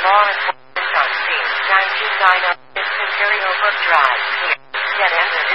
Law enforcement on scene. 9290 Imperial Brook Drive. Here. Dead end of